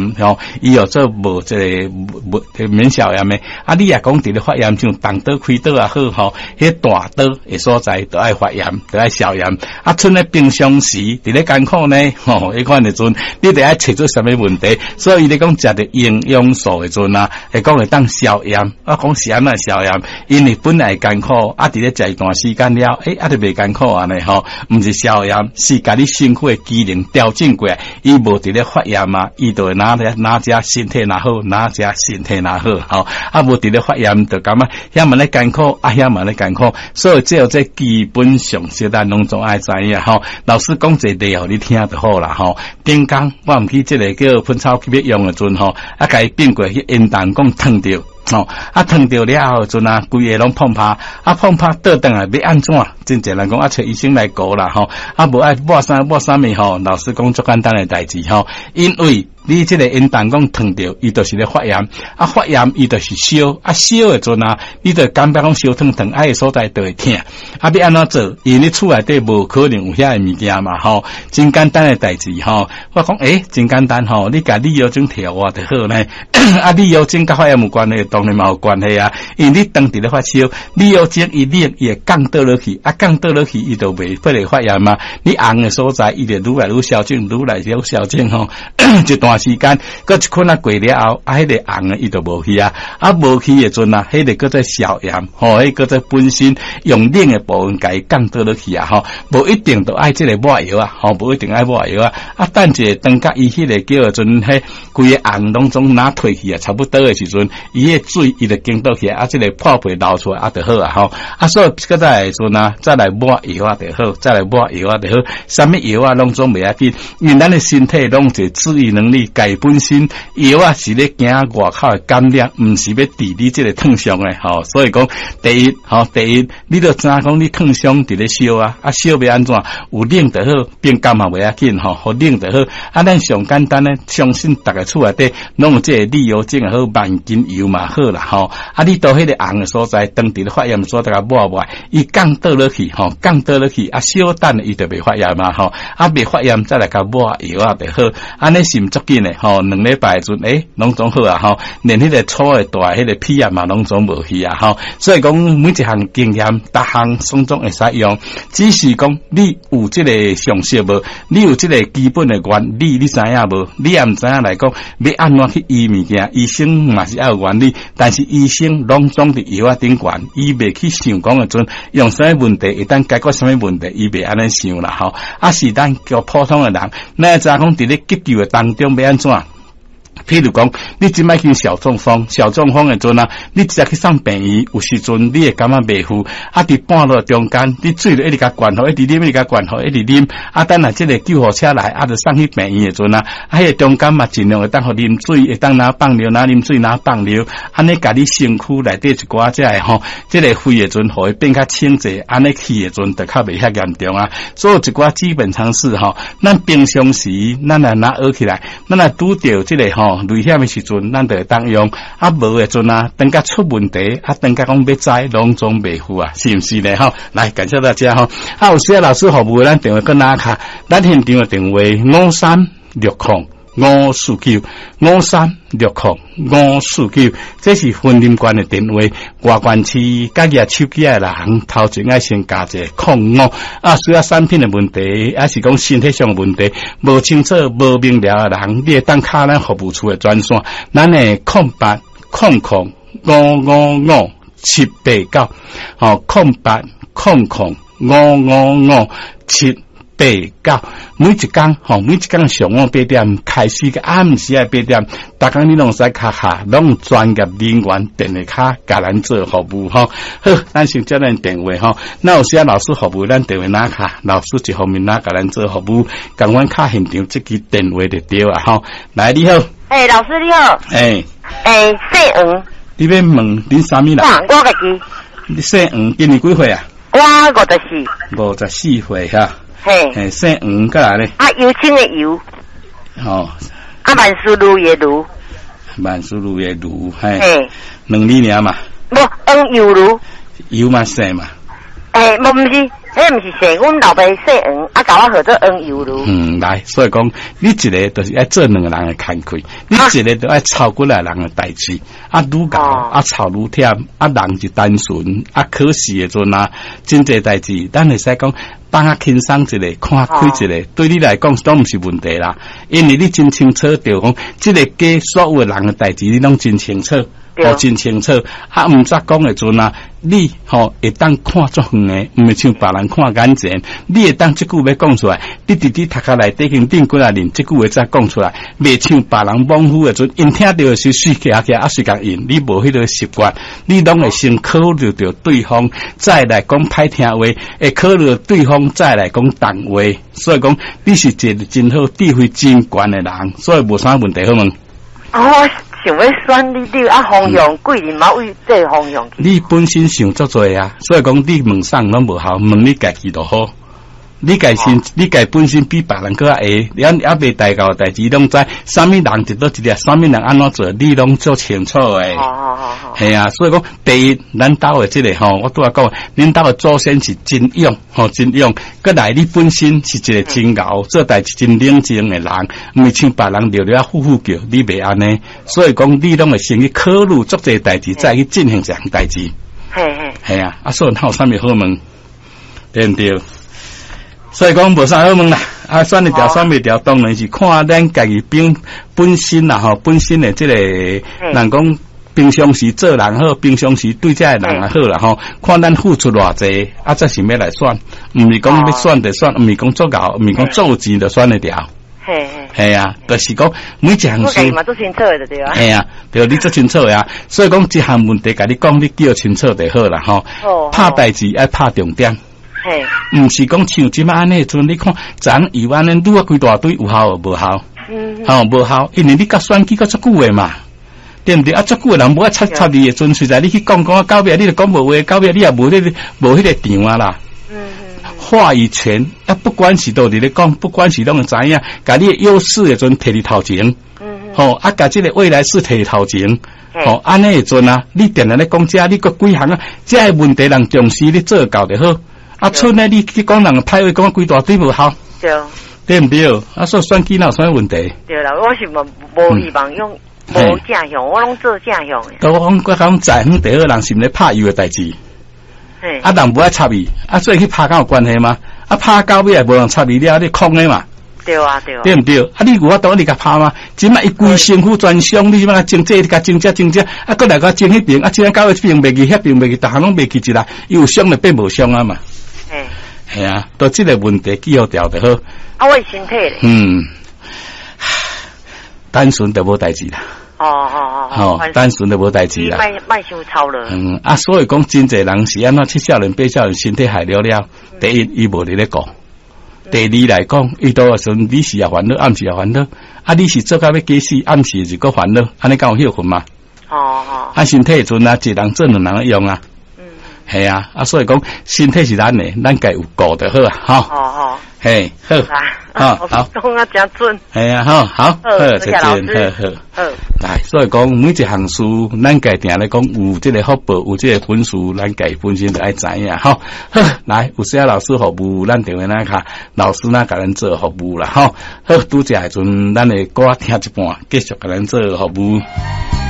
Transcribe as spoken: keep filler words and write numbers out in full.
炎吼，伊有做无这个无免消炎的，啊，你也讲伫咧发炎像动刀开刀也好吼，迄大刀的所在都爱发炎，都爱消炎。啊，剩咧平常时伫咧艰苦呢，吼，迄款的阵，你得爱找出什么问题，所以你讲食的营养素的阵啊，会讲会当消炎，啊，讲是安那消炎，因为本来艰苦，啊，伫咧食一段时间了，诶、欸，啊，就袂艰苦安尼吼，毋是消炎，是甲你身躯的机能调整过来，伊无伫咧发炎嘛，伊就会哪咧哪只身体哪好，哪只身体哪好，吼，啊，无伫咧发炎就感觉遐嘛咧艰苦，啊，遐嘛咧艰苦，所以只有这基本常识咱拢总爱知影吼。老师讲这例互你听就好啦吼。顶工我毋去即个叫喷草去要用的阵吼，啊，甲伊变过去烟弹讲烫着。哦，啊，烫着了后阵啊，规个拢碰拍，啊，碰拍倒转来要安怎？真侪人讲啊，找医生来顾啦吼，啊，无爱抹啥抹啥物吼，老师讲足简单的代志吼，因为你即个烟弹讲烫着，伊就是咧发炎，啊，发炎伊就是烧，啊，烧的阵啊，你就感觉讲烧烫烫，啊，个所在就会痛，啊，要安怎做？因为厝内底无可能有遐个物件嘛吼，真简单的代志吼，我讲诶，真简单吼，你甲李药精调我就好呢，啊，李药精甲发炎有关系。当然嘛有关系啊，因为你当伫咧发烧，你有精一冷伊会降倒落去，啊降倒落去伊就袂不会发炎嘛。你红的所在，伊就愈来愈消肿，愈来愈消肿吼。一段时间，搁一困啊过了后，啊迄个红的伊就无去啊，啊无去的阵啊，迄个搁在消炎，吼，迄个在本身用冷的部分甲伊降倒落去啊，吼，无一定都爱即个抹药啊，吼，无一定爱抹药啊。啊，等者等甲伊迄个叫做阵，迄规个红拢总拿退去啊，差不多的时阵，伊个水伊就经倒起来，啊，即、這個泡皮流出来啊，就好啊，吼，啊，所以搁再来说呢，再来抹药啊，就好，再来抹药啊，就好，啥物药啊，拢总袂要紧，因为咱的身体拢是自愈能力，家本身药啊是咧惊外口的感染，毋是要治你即个烫伤的，吼，所以讲第一，吼，第一，你都知讲你烫伤伫咧烧啊，啊，烧要安怎？有冷就好，变感嘛袂要紧，吼，好冷就好，啊，咱上简单咧，相信逐个厝内底拢有即个利油精也好，万金油嘛好啦。吼，啊，你到迄个红的所在，当伫咧发炎所在，甲抹抹，伊降倒落去，吼，降倒落去，啊，小等伊就袂发炎嘛，吼，啊，袂发炎再来甲抹药啊，就好，安尼是毋足紧诶，吼，两礼拜阵，诶，拢总好啊，吼，连迄个粗诶大迄个屁眼嘛，拢总无去啊，吼，所以讲每一项经验，逐项拢总会使用，只是讲你有即个常识无，你有即个基本诶原理，你知影无？你也毋知影来讲，要安怎去医物件，医生嘛是要有原理。但是医生拢总伫药啊顶悬，伊袂去想讲诶阵用啥问题，会当解决啥物问题，伊袂安尼想啦吼。啊是咱叫普通诶人，咱知影讲伫咧急救诶当中要安怎？譬如讲，你即摆去小中风，小中风诶阵啊，你直接去送病院，有时阵你会感觉袂赴，啊伫半路中间，你水就一直甲灌好，一直啉，一直甲灌好，一直啉，啊等下即个救护车来，啊就送去病院诶阵啊，啊迄个中间嘛尽量会当互啉水，会当拿放流，拿啉水，拿放流，安尼甲你身躯内底一寡只诶吼，即个肺诶阵，互伊变较清洁，安尼气诶阵就较袂遐严重啊。所以一寡基本常识吼，咱平常时咱来拿学起来，咱来拄着即个吼。危险的时阵，咱就会当用；啊，无的阵啊，等甲出问题，啊，等甲讲要知，拢总袂赴啊，是毋是咧？吼，来感谢大家吼。啊，有些老师服务咱电话跟哪卡？咱现场的电话五三六空五四九五三六空五四九，这是分林县的电话。外县市家己手机的人，头前爱先加一个空五啊，需要产品的问题，还是讲身体上的问题，无清楚、无明了的人，你会当卡咱服务处的专线，咱的空八空空五五五七八九，哦，空八空空五五五七。八九每一天吼，每一天上午八點開始嘅暗時係八點，大家你攏使卡下，攏專業人員電話卡甲咱做服務吼。好，咱先接咱電話吼。那有些老師服務咱電話拿卡，老師一方面拿甲咱做服務，共阮卡現場即支電話就對啊吼。來你好，誒、 欸，老師你好， 誒、欸， 誒，姓黃， 你要問恁啥物啦？ 我家己， 你姓黃，今年幾歲啊？ 我五十四， 五十四歲哈。 嘿， 嘿，姓吳過來咧。 啊，油青的油， 哦， 啊，萬事如意的如， 萬事如意的如，嘿， 嘿， 兩字爾嘛。 無，黃油如， 油嘛姓嘛。 誒，無唔是， 迄毋是说阮老爸姓黄，啊，甲我号做黄油如。 嗯，来，所以讲你一个就是爱做两个人的工课，你一个都爱操过来人的代志，啊，愈搞啊操愈忝，啊人就单纯，啊可惜的阵啊，真侪代志，咱会使讲放下轻松一个，看开一个，对你来讲都毋是问题啦，因为你真清楚着讲，即个家所有的人的代志，你拢真清楚。哦，真清楚，啊，毋则讲的阵啊，你吼会当看足远的，毋会像别人看眼前。你会当即句要讲出来，你直直读下来，顶顶顶过来念，即句话再讲出来，袂像别人莽夫的阵，因听到的是水起起啊，随甲应，你无迄个习惯，你拢会先考虑到对方，再来讲歹听话，会考虑对方再来讲重话。所以讲，你是一个真好智慧真悬的人，所以无啥问题，好吗？ 哦。想要选你你啊方向，贵人嘛为这个方向。 你本身想做做啊，所以讲你问啥拢无效，问你家己就好。你家身，哦、你家本身比别人搁较会，你也未大搞代志，拢知啥物人得到一粒，啥物人安怎做，你拢做清楚诶。 好好好好。 系啊，所以讲第一，咱兜诶即、这个吼，我拄仔讲，恁兜诶祖先是真勇，吼真勇，搁来你本身是一个真牛，做代志真冷静诶人，毋是像别人聊了呼呼叫，你袂安尼。所以讲你拢会先去考虑做这代志，再去进行这项代志。 嘿嘿。 系啊，啊，所以有啥物好问，对毋对？所以讲无啥好问啦，啊，选一条选袂条，当然是看咱家己本本身啦吼，本身的即、這个人讲平常时做人好，平常时对这个人也好啦吼，看咱付出偌济，啊，才是要来选，毋是讲要选就选，毋是讲做搞，毋是讲做钱就选得掉。 嘿嘿，系啊，就是讲每一项事， 嘛都清楚的对啊。 系啊，对，你做清楚呀，所以讲一项问题，甲你讲，你叫清楚就好啦吼。哦。拍代志爱拍重点。 嘿， 毋是讲像即摆安尼，阵你看咱以安尼愈啊规大堆有效无效？嗯，吼、哦、无效，因为你甲选举甲足久诶嘛，对毋对？啊，足久诶人无爱插插你诶阵，随在你去讲讲啊，到尾你就讲无话，到尾你也无迄、那个无迄个场啊啦。嗯嗯。话语权啊，不管是倒伫咧讲，不管是拢会知影，甲你诶优势诶阵摕伫头前。嗯嗯。吼、哦，啊，甲即个未来式摕伫头前。吼、哦，安尼诶阵啊，你定定咧讲遮，你个几项啊，遮诶问题人重视，你做到就好。啊，剩咧你去讲人歹话，讲几大堆无效，对，对唔对？啊，所以选举哪有啥问题？ 对啦，我是无无希望用无正向，我拢做正向诶。 都讲我讲在远第二人是毋咧拍伊诶代志，啊，人无爱插伊，啊，所以去拍敢有关系吗？啊，拍到尾也无人插伊，你啊，你空诶嘛？ 对啊，对啊， 对唔对？啊，你有法度你甲拍吗？即摆伊规身躯全伤，你即摆种这，你甲种这种这，啊，过来甲种迄边，啊，即摆到尾这边袂去，迄边袂去，逐项拢袂去一啦，有伤就变无伤啊嘛。哎，系啊，到这个问题记好调就好。 啊，我身体咧。 嗯，单纯就无代志啦。 哦哦哦。哦，单纯就无代志啦。 卖卖伤操了。 嗯，啊，所以讲真侪人是安怎七少年八少年身体害了了。嗯、第一，伊无伫咧讲；嗯、第二来讲，伊到时阵你是也烦恼，暗时也烦恼。啊，你是做到要假死，暗时就个烦恼，安尼敢有休困嘛？哦哦。啊，身体阵啊，一人做两人用啊。系啊，啊，所以讲身体是咱的，咱该有顾就好啊，哈。哦哦。嘿，好。好，好。 讲啊，真准。 系啊，好，好，好，再见，好好。好。来，所以讲每一项事，咱家定咧讲有这个福报，有这个本事，咱家本身就爱知影，哈。好，来，有些老师服务，咱电话那卡，老师那甲咱做服务啦，哈。好，拄则迄阵，咱的歌听一半，继续甲咱做服务。